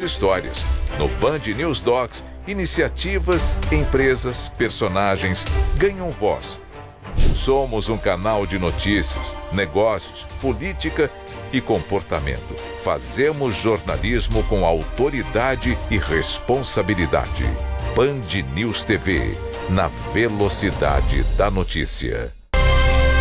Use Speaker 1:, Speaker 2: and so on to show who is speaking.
Speaker 1: histórias. No Band News Docs, iniciativas, empresas, personagens ganham voz. Somos um canal de notícias, negócios, política e comportamento. Fazemos jornalismo com autoridade e responsabilidade. Band News TV, na velocidade da notícia.